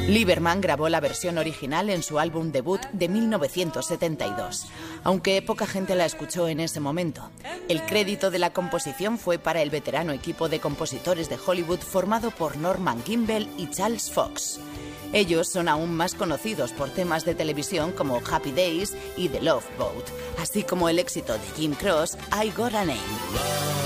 Lieberman grabó la versión original en su álbum debut de 1972, aunque poca gente la escuchó en ese momento. El crédito de la composición fue para el veterano equipo de compositores de Hollywood formado por Norman Gimbel y Charles Fox. Ellos son aún más conocidos por temas de televisión como Happy Days y The Love Boat, así como el éxito de Jim Croce, I Got a Name.